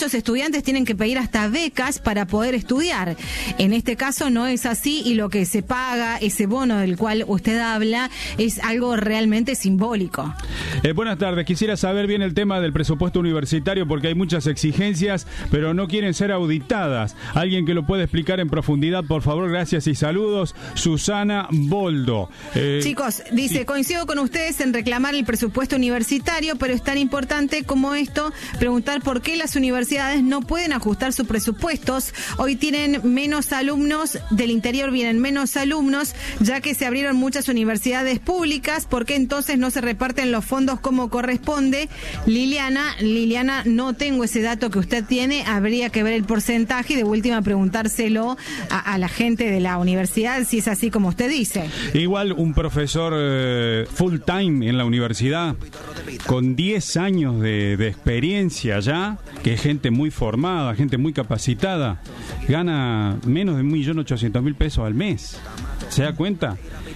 muchos estudiantes tienen que pedir hasta becas para poder estudiar. En este caso no es así, y lo que se paga, ese bono del cual usted habla, es algo realmente simbólico. Buenas tardes, quisiera saber bien el tema del presupuesto universitario, porque hay muchas exigencias, pero no quieren ser auditadas. Alguien que lo pueda explicar en profundidad, por favor, gracias y saludos. Susana Boldo. Chicos, dice, sí, coincido con ustedes en reclamar el presupuesto universitario, pero es tan importante como esto preguntar por qué las universidades no pueden ajustar sus presupuestos. Hoy tienen menos alumnos, del interior vienen menos alumnos, ya que se abrieron muchas universidades públicas. ¿Por qué entonces no se reparten los fondos como corresponde? Liliana, no tengo ese dato que usted tiene, habría que ver el porcentaje y de última preguntárselo a la gente de la universidad si es así como usted dice. Igual un profesor full time en la universidad con 10 años de experiencia ya, que es gente muy formada, gente muy capacitada, gana menos de 1.800.000 pesos al mes. ¿Se da cuenta?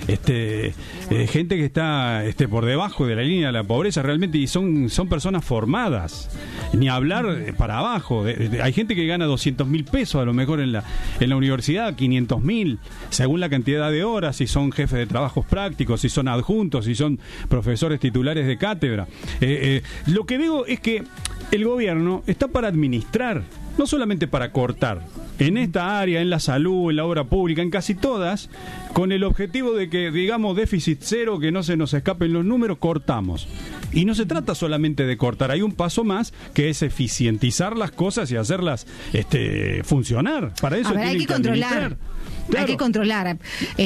Gente que está por debajo de la línea de la pobreza realmente, y son personas formadas, ni hablar para abajo. Hay gente que gana 200.000 pesos a lo mejor en la universidad, 500.000 según la cantidad de horas, si son jefes de trabajos prácticos, si son adjuntos, si son profesores titulares de cátedra. Lo que digo es que el gobierno está para administrar, no solamente para cortar. En esta área, en la salud, en la obra pública, en casi todas, con el objetivo de que, digamos, déficit cero, que no se nos escapen los números, cortamos. Y no se trata solamente de cortar, hay un paso más, que es eficientizar las cosas y hacerlas funcionar. Para eso hay que controlar. Claro. Hay que controlar.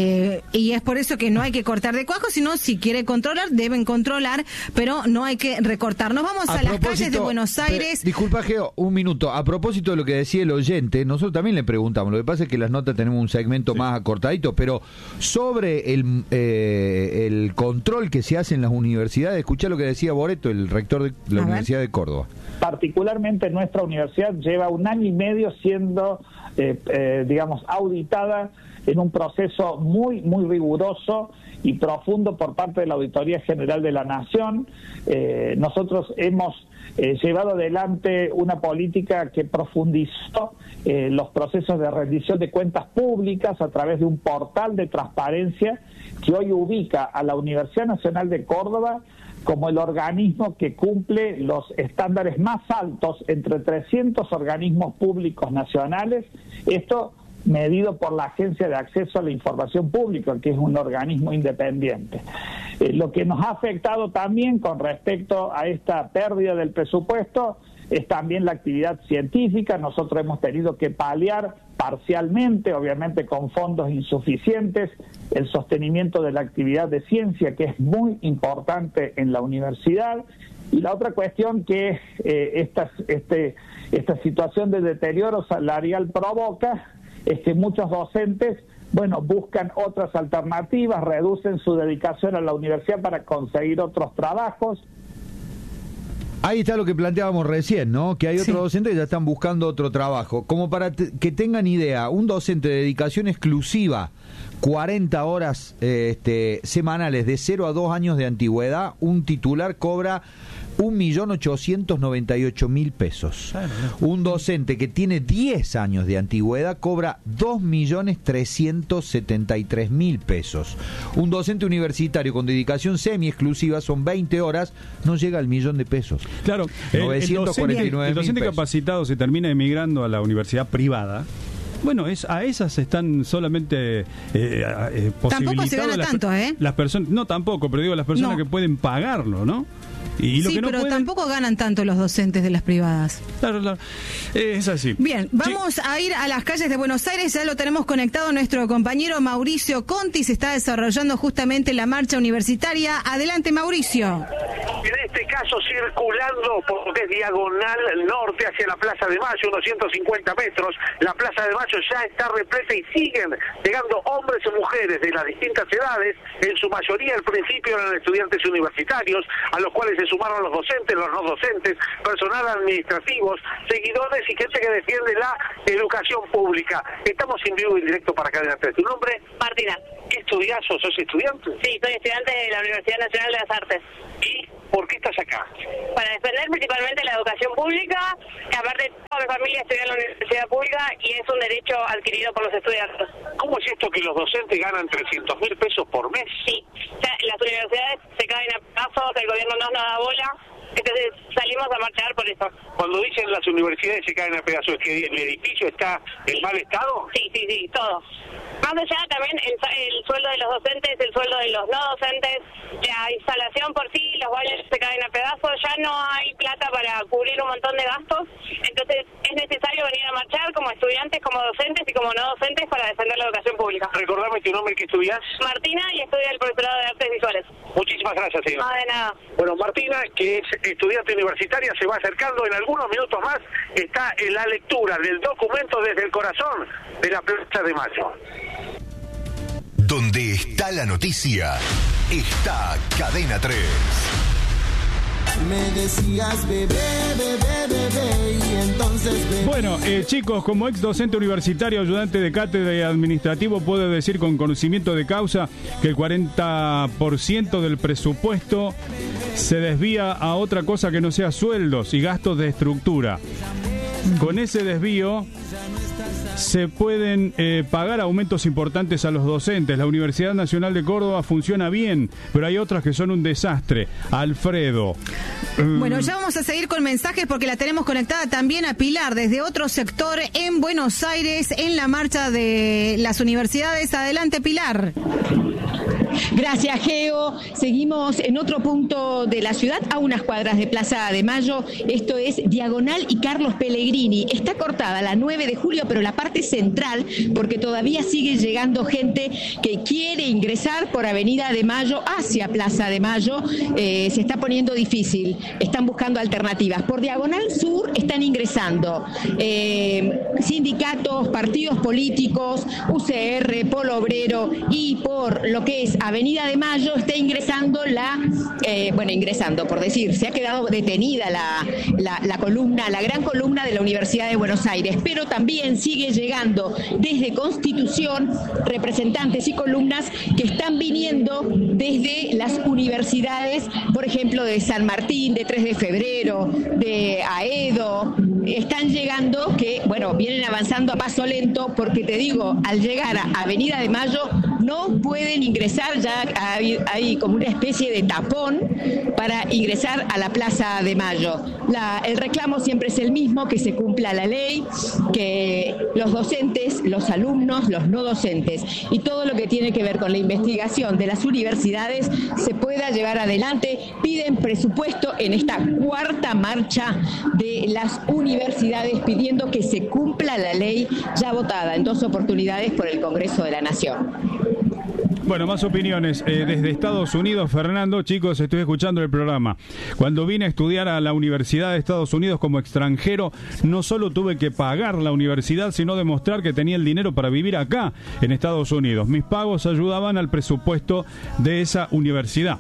Y es por eso que no hay que cortar de cuajo, sino si quiere controlar, deben controlar, pero no hay que recortar. Nos vamos a las calles de Buenos Aires. Disculpa, Geo, un minuto. A propósito de lo que decía el oyente, nosotros también le preguntamos. Lo que pasa es que las notas tenemos un segmento más acortadito, pero sobre el control que se hace en las universidades, escuchá lo que decía Boreto, el rector de la Universidad de Córdoba. Particularmente nuestra universidad lleva 1 año y medio siendo, digamos, auditada en un proceso muy, muy riguroso y profundo por parte de la Auditoría General de la Nación. Nosotros hemos llevado adelante una política que profundizó los procesos de rendición de cuentas públicas a través de un portal de transparencia que hoy ubica a la Universidad Nacional de Córdoba como el organismo que cumple los estándares más altos entre 300 organismos públicos nacionales, esto medido por la Agencia de Acceso a la Información Pública, que es un organismo independiente. Lo que nos ha afectado también con respecto a esta pérdida del presupuesto es también la actividad científica. Nosotros hemos tenido que paliar parcialmente, obviamente con fondos insuficientes, el sostenimiento de la actividad de ciencia, que es muy importante en la universidad. Y la otra cuestión que esta situación de deterioro salarial provoca es que muchos docentes, buscan otras alternativas, reducen su dedicación a la universidad para conseguir otros trabajos. Ahí está lo que planteábamos recién, ¿no? Que hay otros docentes que ya están buscando otro trabajo. Como para que tengan idea, un docente de dedicación exclusiva, 40 horas semanales de 0 a 2 años de antigüedad, un titular cobra 1.898.000 pesos. Un docente que tiene 10 años de antigüedad cobra 2.373.000 pesos. Un docente universitario con dedicación semi-exclusiva, son 20 horas, no llega al 1.000.000 de pesos. Claro, 949.000 el docente pesos. Capacitado se termina emigrando a la universidad privada. Bueno, a esas están solamente posibilitadas. Tampoco se gana tanto, las personas, no tampoco, pero digo las personas que pueden pagarlo, ¿no? Y lo que no pero pueden... tampoco ganan tanto los docentes de las privadas. Claro. Es así. Bien, vamos a ir a las calles de Buenos Aires. Ya lo tenemos conectado nuestro compañero Mauricio Conti. Se está desarrollando justamente la marcha universitaria. Adelante, Mauricio. En este caso circulando por lo que es diagonal norte hacia la Plaza de Mayo, unos 150 metros. La Plaza de Mayo ya está repleta y siguen llegando hombres y mujeres de las distintas edades. En su mayoría al principio eran estudiantes universitarios, a los cuales se sumaron los docentes, los no docentes, personal administrativos, seguidores y gente que defiende la educación pública. Estamos en vivo y directo para Cadena 3. ¿Tu nombre? Martina. ¿Qué estudias o sos estudiante? Sí, soy estudiante de la Universidad Nacional de las Artes. ¿Y ¿Por qué estás acá? Para defender principalmente la educación pública, que aparte toda mi familia estudia en la universidydad pública y es un derecho adquirido por los estudiantes. ¿Cómo es esto que los docentes ganan 300.000 pesos por mes? Sí, o sea, las universidades se caen a pedazos, el gobierno no nos da bola, entonces salimos a marchar por eso. Cuando dicen las universidades se caen a pedazos, ¿es que el edificio está en mal estado? Sí, todo. Más allá también el sueldo de los docentes, el sueldo de los no docentes, la instalación por sí, los baños se caen a pedazos, ya no hay plata para cubrir un montón de gastos, entonces es necesario venir a marchar como estudiantes, como docentes y como no docentes para defender la educación pública. Recordame tu nombre, ¿qué estudias? Martina, y estudio el profesorado de Artes Visuales. Muchísimas gracias, señor. No, de nada. Bueno, Martina, que es estudiante universitaria, se va acercando en algunos minutos más, está en la lectura del documento Desde el Corazón de la Plaza de Mayo. Donde está la noticia, está Cadena 3. Me decías bebé, y entonces bebé. Bueno, chicos, como ex docente universitario, ayudante de cátedra y administrativo, puedo decir con conocimiento de causa que el 40% del presupuesto se desvía a otra cosa que no sea sueldos y gastos de estructura. Con ese desvío se pueden pagar aumentos importantes a los docentes. La Universidad Nacional de Córdoba funciona bien, pero hay otras que son un desastre. Alfredo. Bueno, ya vamos a seguir con mensajes porque la tenemos conectada también a Pilar desde otro sector en Buenos Aires en la marcha de las universidades. Adelante, Pilar. Gracias, Geo. Seguimos en otro punto de la ciudad, a unas cuadras de Plaza de Mayo. Esto es Diagonal y Carlos Pellegrini. Está cortada la 9 de julio, pero la parte central, porque todavía sigue llegando gente que quiere ingresar por Avenida de Mayo hacia Plaza de Mayo. Se está poniendo difícil. Están buscando alternativas. Por Diagonal Sur están ingresando sindicatos, partidos políticos, UCR, Polo Obrero, y por lo que es Avenida de Mayo está ingresando ingresando, por decir, se ha quedado detenida la columna, la gran columna de la Universidad de Buenos Aires, pero también sigue llegando desde Constitución representantes y columnas que están viniendo desde las universidades, por ejemplo, de San Martín, de 3 de Febrero, de Aedo. Están llegando que, vienen avanzando a paso lento porque, te digo, al llegar a Avenida de Mayo no pueden ingresar, ya hay como una especie de tapón para ingresar a la Plaza de Mayo. El reclamo siempre es el mismo, que se cumpla la ley, que los docentes, los alumnos, los no docentes y todo lo que tiene que ver con la investigación de las universidades se pueda llevar adelante. Piden presupuesto en esta cuarta marcha de las universidades pidiendo que se cumpla la ley ya votada en 2 oportunidades por el Congreso de la Nación. Bueno, más opiniones. Desde Estados Unidos, Fernando, chicos, estoy escuchando el programa. Cuando vine a estudiar a la Universidad de Estados Unidos como extranjero, no solo tuve que pagar la universidad, sino demostrar que tenía el dinero para vivir acá, en Estados Unidos. Mis pagos ayudaban al presupuesto de esa universidad.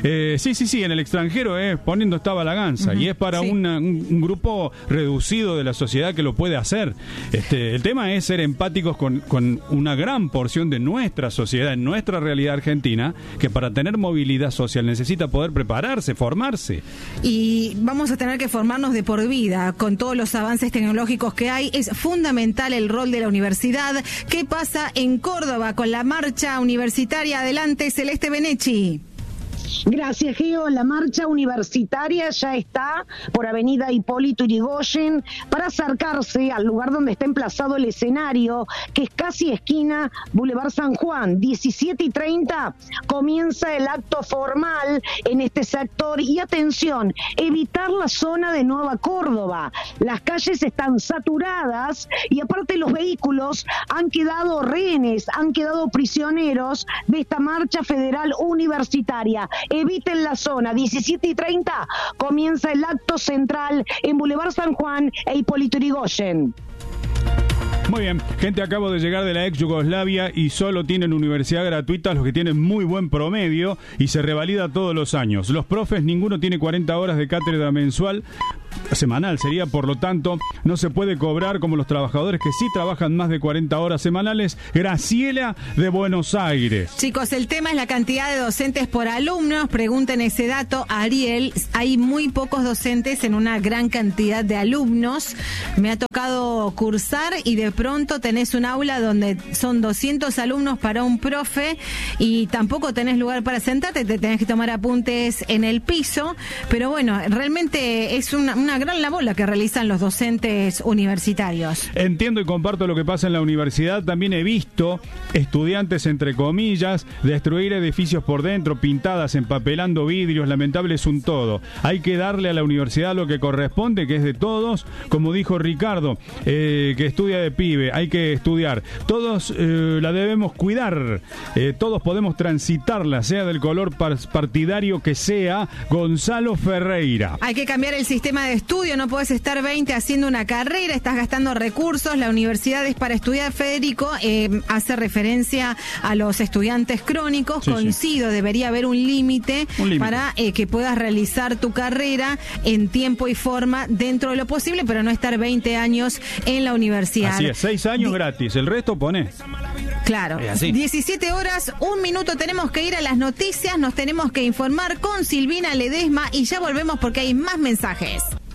Sí, en el extranjero poniendo estaba la ganza, y es para un grupo reducido de la sociedad que lo puede hacer. El tema es ser empáticos con una gran porción de nuestra sociedad, en nuestra realidad argentina, que para tener movilidad social necesita poder prepararse, formarse. Y vamos a tener que formarnos de por vida con todos los avances tecnológicos que hay. Es fundamental el rol de la universidad. ¿Qué pasa en Córdoba con la marcha universitaria? Adelante, Celeste Benechi. Gracias, Geo. La marcha universitaria ya está por Avenida Hipólito Yrigoyen para acercarse al lugar donde está emplazado el escenario, que es casi esquina Boulevard San Juan. 17:30 comienza el acto formal en este sector. Y atención, evitar la zona de Nueva Córdoba. Las calles están saturadas y aparte los vehículos han quedado rehenes, han quedado prisioneros de esta marcha federal universitaria. Eviten la zona. 17:30 comienza el acto central en Boulevard San Juan e Hipólito Yrigoyen. Muy bien, gente, acabo de llegar de la ex Yugoslavia y solo tienen universidad gratuita los que tienen muy buen promedio y se revalida todos los años. Los profes, ninguno tiene 40 horas de cátedra mensual semanal sería, por lo tanto, no se puede cobrar como los trabajadores que sí trabajan más de 40 horas semanales. Graciela de Buenos Aires. Chicos, el tema es la cantidad de docentes por alumnos. Pregunten ese dato a Ariel. Hay muy pocos docentes en una gran cantidad de alumnos. Me ha tocado cursar y de pronto tenés un aula donde son 200 alumnos para un profe y tampoco tenés lugar para sentarte, te tenés que tomar apuntes en el piso. Pero bueno, realmente es una gran labor la que realizan los docentes universitarios. Entiendo y comparto lo que pasa en la universidad. También he visto estudiantes, entre comillas, destruir edificios por dentro, pintadas, empapelando vidrios. Lamentable es un todo. Hay que darle a la universidad lo que corresponde, que es de todos. Como dijo Ricardo, que estudia de pibe, hay que estudiar. Todos la debemos cuidar. Todos podemos transitarla, sea del color partidario que sea. Gonzalo Ferreira. Hay que cambiar el sistema de estudio. No podés estar 20 haciendo una carrera, estás gastando recursos. La universidad es para estudiar. Federico hace referencia a los estudiantes crónicos. Sí, coincido, sí. Debería haber un límite para que puedas realizar tu carrera en tiempo y forma dentro de lo posible, pero no estar 20 años en la universidad. Así es, 6 años gratis, el resto ponés. Claro, 17 horas, 1 minuto, tenemos que ir a las noticias, nos tenemos que informar con Silvina Ledesma y ya volvemos porque hay más mensajes.